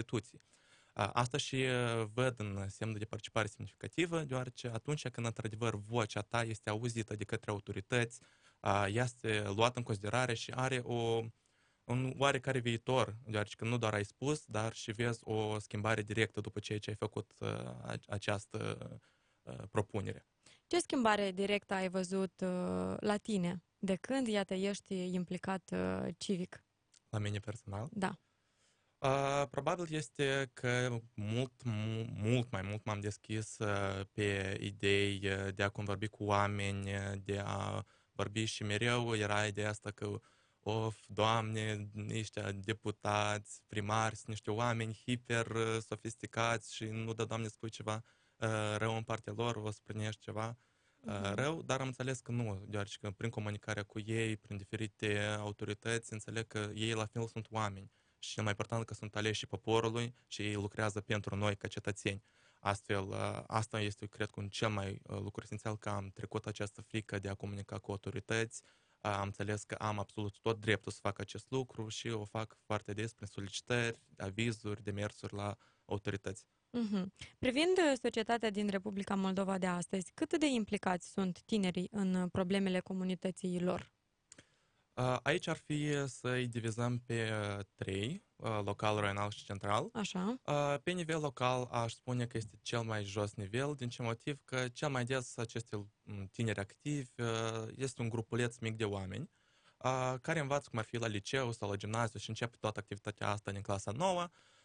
instituții. Asta și văd în semnul de participare semnificativă, deoarece atunci când, într-adevăr, vocea ta este auzită de către autorități, este luată în considerare și are un oarecare viitor, deoarece că nu doar ai spus, dar și vezi o schimbare directă după ce ai făcut această propunere. Ce schimbare directă ai văzut la tine de când, iată, ești implicat civic? La mine personal? Da. Probabil este că mult mai mult m-am deschis pe idei de a convorbi cu oameni, de a vorbi și mereu era ideea asta că, of, Doamne, niște deputați, primari, sunt niște oameni hiper sofisticați și nu dă, Doamne, spui ceva rău în partea lor, o să primești ceva rău, dar am înțeles că nu, deoarece că prin comunicarea cu ei, prin diferite autorități, înțeleg că ei la fel sunt oameni și cel mai important că sunt aleși poporului și ei lucrează pentru noi ca cetățeni. Astfel, asta este, cred că, un cel mai lucru esențial, că am trecut această frică de a comunica cu autorități, am înțeles că am absolut tot dreptul să fac acest lucru și o fac foarte des prin solicitări, avizuri, demersuri la autorități. Mhm. Privind societatea din Republica Moldova de astăzi, cât de implicați sunt tinerii în problemele comunității lor? Aici ar fi să-i divizăm pe trei, local, regional și central. Așa. Pe nivel local aș spune că este cel mai jos nivel, din ce motiv că cel mai des aceste tineri activi este un grupuleț mic de oameni care învață cum ar fi la liceu sau la gimnaziu și începe toată activitatea asta din clasa 9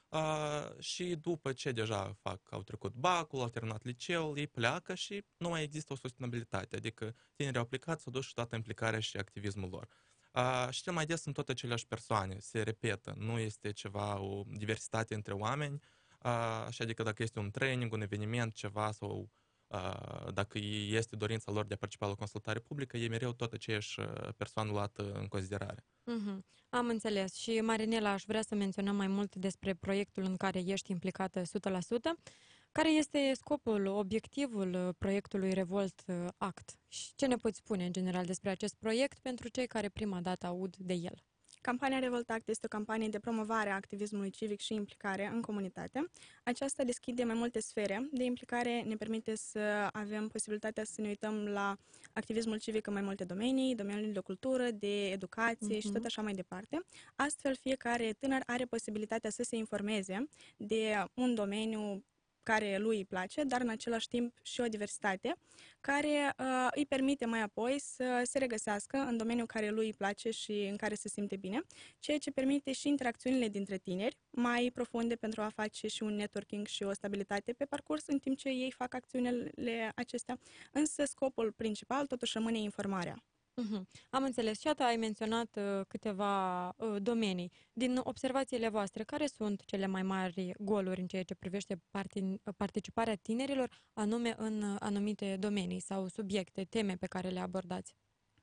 și după ce deja au trecut bacul, au terminat liceul, ei pleacă și nu mai există o sustenabilitate, adică tinerii au plecat, s-au dus și toată implicarea și activismul lor. Și cel mai des sunt tot aceleași persoane, se repetă, nu este ceva, o diversitate între oameni, și adică dacă este un training, un eveniment, ceva sau dacă este dorința lor de a participa la o consultare publică, e mereu tot aceeași persoană luată în considerare. Mhm. Am înțeles. Și, Marinela, aș vrea să menționăm mai mult despre proiectul în care ești implicată 100%. Care este scopul, obiectivul proiectului Revolt Act? Și ce ne poți spune, în general, despre acest proiect pentru cei care prima dată aud de el? Campania Revolt Act este o campanie de promovare a activismului civic și implicare în comunitate. Aceasta deschide mai multe sfere de implicare, ne permite să avem posibilitatea să ne uităm la activismul civic în mai multe domenii, domeniul de cultură, de educație și tot așa mai departe. Astfel, fiecare tânăr are posibilitatea să se informeze de un domeniu care lui îi place, dar în același timp și o diversitate care îi permite mai apoi să se regăsească în domeniul care lui îi place și în care se simte bine, ceea ce permite și interacțiunile dintre tineri mai profunde pentru a face și un networking și o stabilitate pe parcurs în timp ce ei fac acțiunile acestea, însă scopul principal totuși rămâne informarea. Am înțeles. Și ai menționat câteva domenii. Din observațiile voastre, care sunt cele mai mari goluri în ceea ce privește participarea tinerilor, anume în anumite domenii sau subiecte, teme pe care le abordați?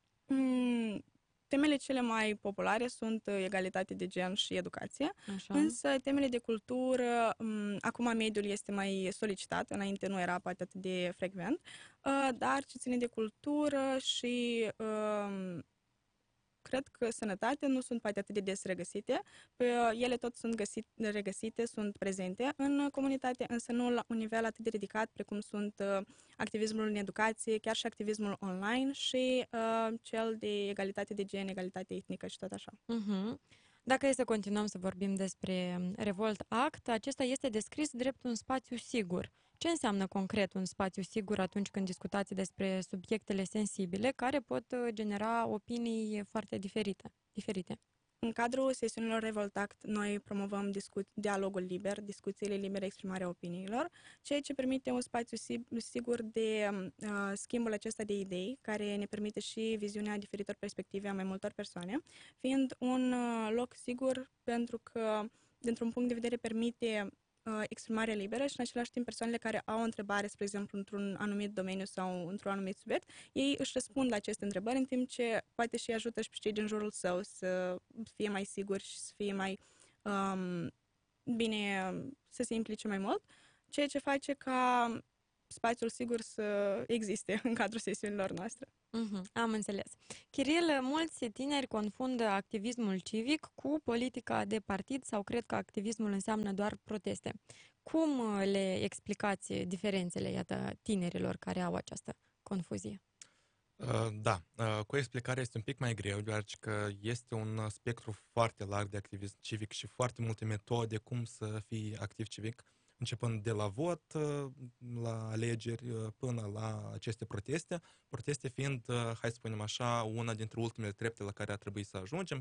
Temele cele mai populare sunt egalitate de gen și educație, Așa. însă temele de cultură, acum mediul este mai solicitat, înainte nu era poate atât de frecvent, dar ce ține de cultură și cred că sănătate nu sunt poate atât de des regăsite. Ele tot sunt regăsite, sunt prezente în comunitate, însă nu la un nivel atât de ridicat precum sunt activismul în educație, chiar și activismul online și cel de egalitate de gen, egalitate etnică și tot așa. Dacă e să continuăm să vorbim despre Revolt Act, acesta este descris drept un spațiu sigur. Ce înseamnă concret un spațiu sigur atunci când discutați despre subiectele sensibile care pot genera opinii foarte diferite? În cadrul sesiunilor Revolt Act, noi promovăm dialogul liber, discuțiile libere, exprimarea opiniilor, ceea ce permite un spațiu sigur de schimbul acesta de idei, care ne permite și viziunea diferitor perspective a mai multor persoane, fiind un loc sigur pentru că, dintr-un punct de vedere, permite exprimarea liberă și în același timp persoanele care au o întrebare, spre exemplu, într-un anumit domeniu sau într-un anumit subiect, ei își răspund la aceste întrebări în timp ce poate și ajută și pe cei din jurul său să fie mai siguri și să fie mai bine, să se implice mai mult, ceea ce face ca spațiul sigur să existe în cadrul sesiunilor noastre. Am înțeles. Kiril, mulți tineri confundă activismul civic cu politica de partid sau cred că activismul înseamnă doar proteste. Cum le explicați diferențele, iată, tinerilor care au această confuzie? Da, cu explicarea este un pic mai greu, deoarece că este un spectru foarte larg de activism civic și foarte multe metode cum să fii activ civic, începând de la vot, la alegeri, până la aceste proteste. Proteste fiind, hai să spunem așa, una dintre ultimele trepte la care ar trebui să ajungem,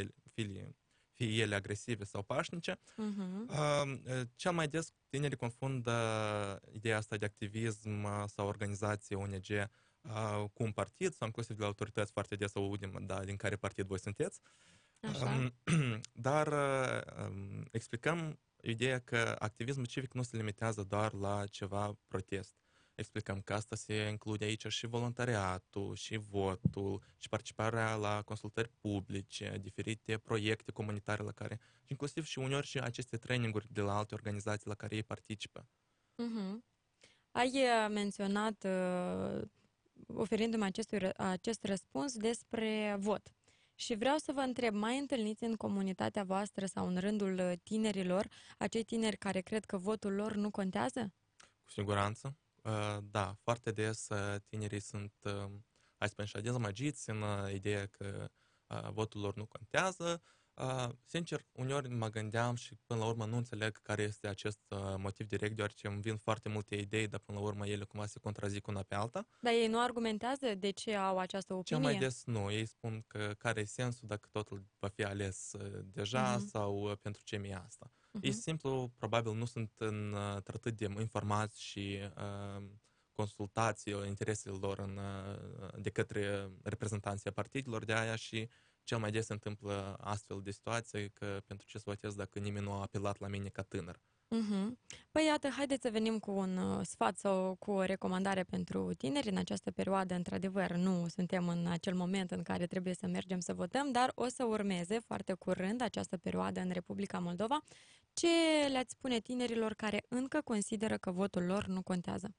fie ele agresive sau pașnice. Mhm. Cel mai des tinerii confundă ideea asta de activism sau organizație ONG cu un partid sau inclusiv de la autorități foarte des audim, da, din care partid voi sunteți. Așa. Dar explicăm ideea că activismul civic nu se limitează doar la ceva protest. Explicăm că asta se include aici și voluntariatul, și votul, și participarea la consultări publice, diferite proiecte comunitare la care, și inclusiv și uneori și aceste traininguri de la alte organizații la care ei participă. Mhm. Ai menționat, oferindu-mi acest răspuns, despre vot. Și vreau să vă întreb, mai întâlniți în comunitatea voastră sau în rândul tinerilor, acei tineri care cred că votul lor nu contează? Cu siguranță. Da, foarte des tinerii sunt, hai să spun așa, dezamăgiți în ideea că votul lor nu contează. Sincer, uneori mă gândeam și până la urmă nu înțeleg care este acest motiv direct, deoarece îmi vin foarte multe idei, dar până la urmă ele cumva se contrazic una pe alta. Dar ei nu argumentează de ce au această Cel mai opinie? des nu. Ei spun că care e sensul dacă totul va fi ales deja Mhm, sau pentru ce mi-e asta. Ei mhm, simplu, probabil nu sunt atât de informați și consultați interesele lor de către reprezentanții partidelor, de aia și cel mai des se întâmplă astfel de situație că pentru ce să votez dacă nimeni nu a apelat la mine ca tânăr. mhm. Păi iată, haideți să venim cu un sfat sau cu o recomandare pentru tineri în această perioadă. Într-adevăr, nu suntem în acel moment în care trebuie să mergem să votăm, dar o să urmeze foarte curând această perioadă în Republica Moldova. Ce le-ați spune tinerilor care încă consideră că votul lor nu contează?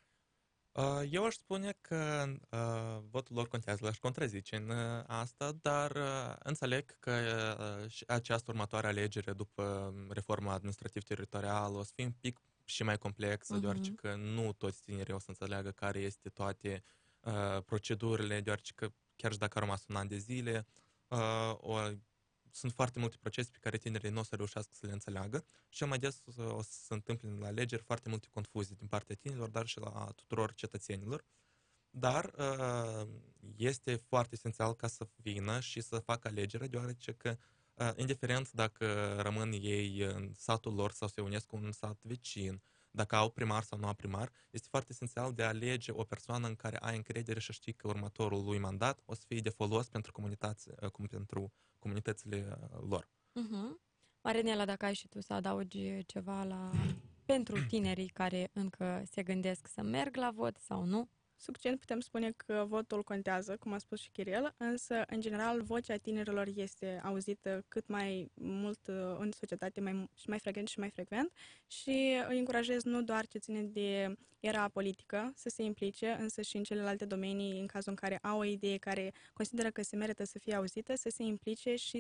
Eu aș spune că votul lor contează, l-aș contrazice în asta, dar înțeleg că și această următoare alegere după reforma administrativ-teritorială o să fie un pic și mai complexă, deoarece Mhm, că nu toți tinerii o să înțeleagă care este toate procedurile, deoarece că chiar și dacă a rămas un an de zile, o sunt foarte multe procese pe care tinerii nu o să reușească să le înțeleagă și cel mai des o să se întâmple la alegeri foarte multe confuzii din partea tinerilor, dar și la tuturor cetățenilor. Dar este foarte esențial ca să vină și să facă alegerea, deoarece că, indiferent dacă rămân ei în satul lor sau se unesc cu un sat vecin, dacă au primar sau nu au primar, este foarte esențial de a alege o persoană în care ai încredere și știi că următorul lui mandat o să fie de folos pentru pentru comunitățile lor. mhm. Marinela, dacă ai și tu să adaugi ceva pentru tinerii care încă se gândesc să merg la vot sau nu? Succint putem spune că votul contează, cum a spus și Kiril, însă, în general, vocea tinerilor este auzită cât mai mult în societate, mai frecvent și mai frecvent și îi încurajez nu doar ce ține de era politică să se implice, însă și în celelalte domenii, în cazul în care au o idee care consideră că se merită să fie auzită, să se implice și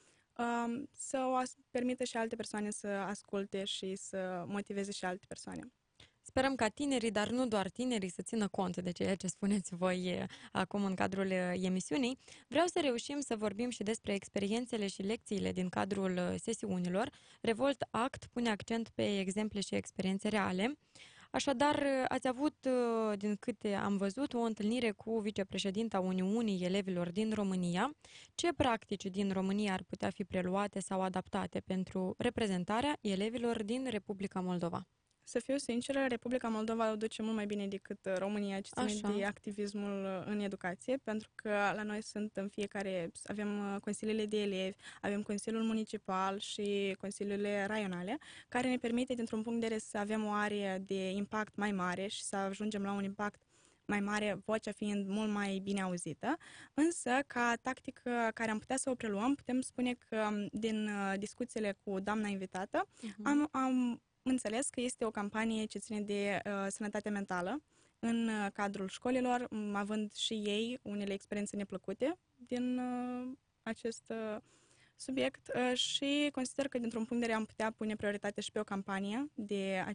să permită și alte persoane să asculte și să motiveze și alte persoane. Sperăm ca tinerii, dar nu doar tinerii, să țină cont de ceea ce spuneți voi acum în cadrul emisiunii. Vreau să reușim să vorbim și despre experiențele și lecțiile din cadrul sesiunilor. Revolt Act pune accent pe exemple și experiențe reale. Așadar, ați avut, din câte am văzut, o întâlnire cu vicepreședinta Uniunii Elevilor din România. Ce practici din România ar putea fi preluate sau adaptate pentru reprezentarea elevilor din Republica Moldova? Să fiu sinceră, Republica Moldova o duce mult mai bine decât România ce ține Așa. de activismul în educație, pentru că la noi sunt în fiecare, avem consiliile de elevi, avem Consiliul Municipal și Consiliile Raionale, care ne permite, dintr-un punct de vedere, să avem o arie de impact mai mare și să ajungem la un impact mai mare, vocea fiind mult mai bine auzită, însă, ca tactică care am putea să o preluăm, putem spune că din discuțiile cu doamna invitată, Mhm. am înțeles că este o campanie ce ține de sănătate mentală, în cadrul școlilor, având și ei unele experiențe neplăcute din acest subiect și consider că dintr-un punct de vedere am putea pune prioritate și pe o campanie de